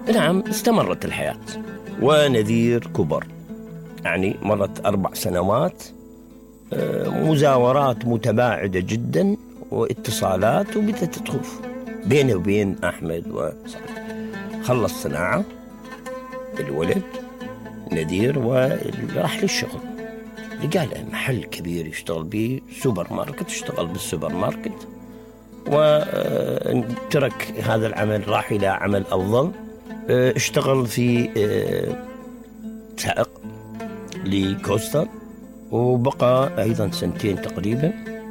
نعم استمرت الحياة. ونذير كبر، يعني مرت 4 سنوات مزاورات متباعدة جدا واتصالات، وبدأت تخوف بينه وبين أحمد وصالح. خلص صناعة الولد نذير وراح للشغل، لقى له محل كبير يشتغل به، سوبر ماركت، اشتغل بالسوبر ماركت وترك هذا العمل، راح إلى عمل أفضل. اشتغل في سائق لكوستر، وبقى أيضا 2 تقريبا.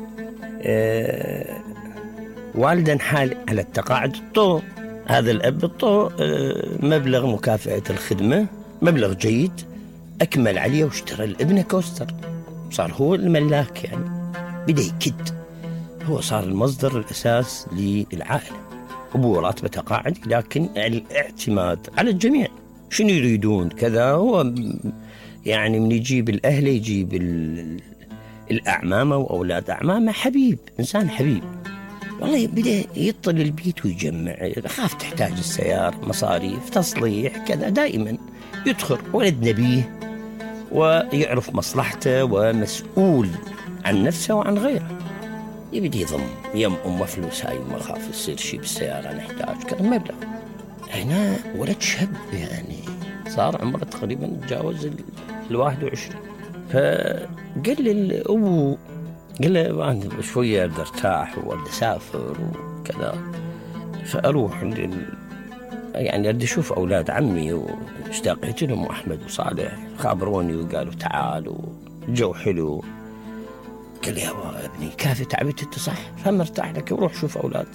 والدا حال على التقاعد، الطو هذا الأب الطو مبلغ مكافأة الخدمة، مبلغ جيد، أكمل عليه واشترى الابن كوستر، صار هو الملاك، يعني بدأ يكد، هو صار المصدر الأساس للعائلة. أبوه راتبه تقاعد، لكن الاعتماد على الجميع، شنو يريدون كذا، هو يعني من يجيب الأهل يجيب الأعمامة وأولاد أعمامة، حبيب، إنسان حبيب. والله بدأ يطل البيت ويجمع، خاف تحتاج السيارة، مصاريف، تصليح كذا، دائما يدخل ولد نبيه ويعرف مصلحته ومسؤول عن نفسه وعن غيره. يبدي يضم يم أمه فلوس، هاي ما خاف يصير شيء بالسيارة نحتاج كذا مبلغ. هنا ولد شاب، يعني صار عمره تقريبا تجاوز 21. فقال لي أبوه، قال له أنا شوية أقدر أرتاح وأقدر أسافر وكذا، فأروح يعني أدي أشوف أولاد عمي واشتاقت لهم، أحمد وصالح خابروني وقالوا تعالوا، الجو حلو. قال لي يا ابني كافي تعبت انت صح، فمرتاح لك، وروح شوف أولاد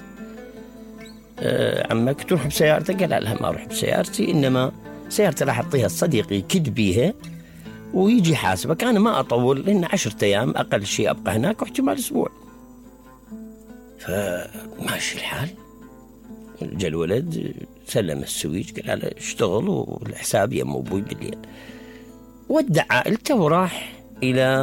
عمك، تروح بسيارتك؟ قال لا ما أروح بسيارتي، إنما سيارتي راح أعطيها الصديق يكد بيها ويجي حاسبك، أنا ما أطول، لأن 10 أيام أقل شيء أبقى هناك، واحتمال أسبوع. فماشي الحال، جاء الولد سلم السويج، قال له اشتغل والحساب يم أبوي بالليل. ودع عائلته وراح إلى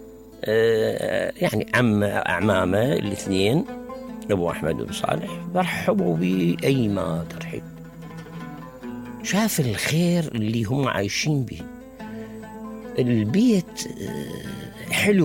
يعني أعمامه الاثنين، أبو أحمد وأبو صالح، رحبوا بي أي ما ترحب. شاف الخير اللي هم عايشين به، البيت حلو.